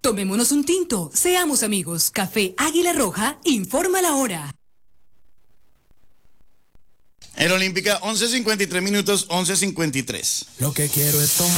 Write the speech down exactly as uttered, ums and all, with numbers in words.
Tomémonos un tinto, seamos amigos. Café Águila Roja, informa la hora. En Olímpica, once cincuenta y tres minutos, once cincuenta y tres. Lo que quiero es tomar.